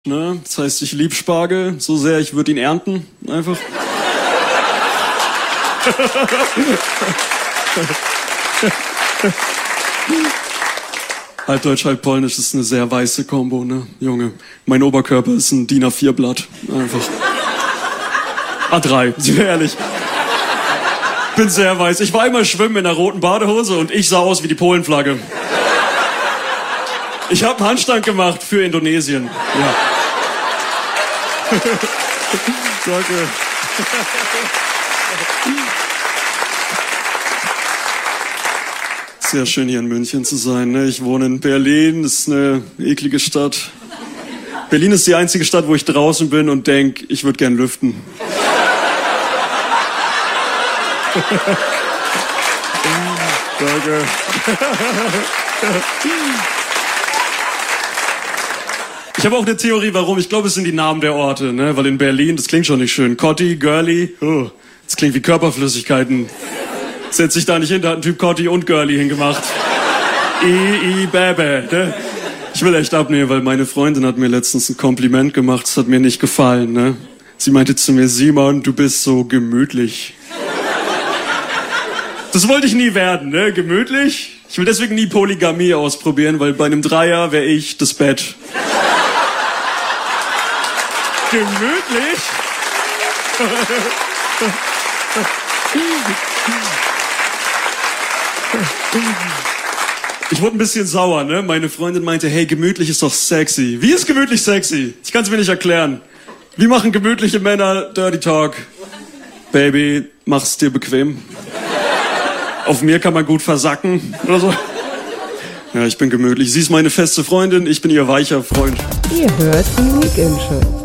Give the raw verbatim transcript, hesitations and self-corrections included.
Ne? Das heißt, ich lieb Spargel so sehr, ich würde ihn ernten. Einfach. Halb Deutsch, halb Polnisch ist eine sehr weiße Kombo, ne? Junge, mein Oberkörper ist ein D I N A vier Blatt. Einfach. A drei, sind wir ehrlich. Bin sehr weiß. Ich war einmal schwimmen in einer roten Badehose und ich sah aus wie die Polenflagge. Ich habe einen Handstand gemacht für Indonesien. Ja. Danke. Sehr schön hier in München zu sein. Ne? Ich wohne in Berlin, das ist eine eklige Stadt. Berlin ist die einzige Stadt, wo ich draußen bin und denk, ich würde gern lüften. Danke. Ich habe auch eine Theorie, warum. Ich glaube, es sind die Namen der Orte, ne? Weil in Berlin, das klingt schon nicht schön. Cotti, Girly, oh, das klingt wie Körperflüssigkeiten. Setz dich da nicht hin, da hat ein Typ Cotti und Girly hingemacht. I, I, Bäbä, ne? Ich will echt abnehmen, weil meine Freundin hat mir letztens ein Kompliment gemacht, das hat mir nicht gefallen, ne? Sie meinte zu mir, Simon, du bist so gemütlich. Das wollte ich nie werden, ne? Gemütlich? Ich will deswegen nie Polygamie ausprobieren, weil bei einem Dreier wäre ich das Bett. Gemütlich? Ich wurde ein bisschen sauer, ne? Meine Freundin meinte, hey, gemütlich ist doch sexy. Wie ist gemütlich sexy? Ich kann es mir nicht erklären. Wie machen gemütliche Männer Dirty Talk? Baby, mach's dir bequem. Auf mir kann man gut versacken oder so. Ja, ich bin gemütlich. Sie ist meine feste Freundin, ich bin ihr weicher Freund. Ihr hört die Weekend Show.